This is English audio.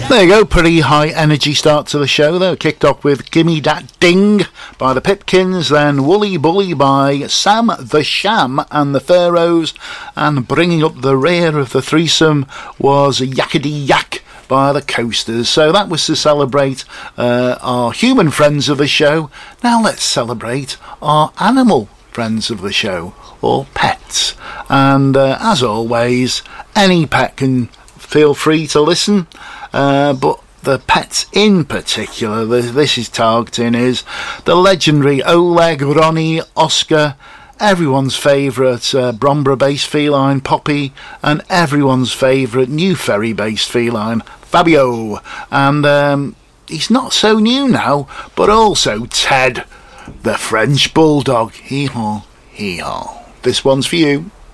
There you go, pretty high energy start to the show there. Kicked off with Gimme Dat Ding by the Pipkins, then Woolly Bully by Sam the Sham and the Pharaohs, and bringing up the rear of the threesome was Yakety Yak by the Coasters. So that was to celebrate our human friends of the show. Now let's celebrate our animal friends of the show, or pets. And as always, any pet can feel free to listen, but the pets in particular this is targeting is the legendary Oleg, Ronnie, Oscar, everyone's favourite Bromborough based feline Poppy, and everyone's favourite New Ferry based feline Fabio. And he's not so new now, but also Ted the French Bulldog. Hee haw, hee haw. This one's for you.